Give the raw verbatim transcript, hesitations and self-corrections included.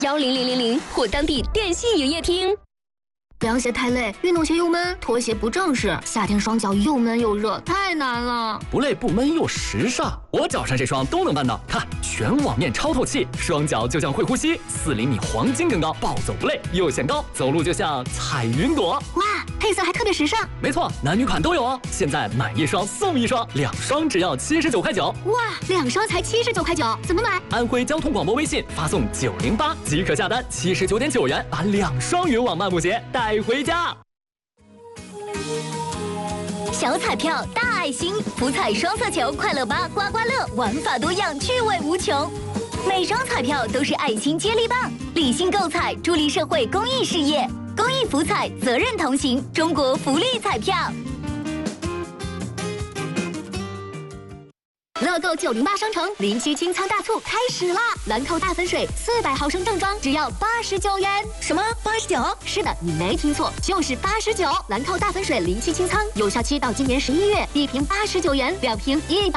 幺零零零零或当地电信营业厅。 凉鞋太累，运动鞋又闷，拖鞋不正式，夏天双脚又闷又热，太难了。 不累不闷又时尚，我脚上这双都能办到。看，全网面超透气，双脚就像会呼吸，四厘米黄金更高，暴走不累，又显高，走路就像踩云朵。 哇，配色还特别时尚。 没错，男女款都有哦。现在买一双送一双，两双只要七十九块九。 哇，两双才七十九块九，怎么买？ 安徽交通广播微信发送九零八即可下单，七十九点九元把两双云网漫步鞋带回家。 小彩票大爱心，福彩双色球快乐吧刮刮乐，玩法多样，趣味无穷。每张彩票都是爱心接力棒，理性购彩，助力社会公益事业。公益福彩，责任同行，中国福利彩票。 乐购九零八商城零七清仓大促开始啦！兰蔻大粉水四百毫升正装只要八十九元。 什么？八十九？ 是的，你没听错，就是八十九。兰蔻大粉水零七清仓有效期到今年十一月，一瓶八十九元，两瓶一百。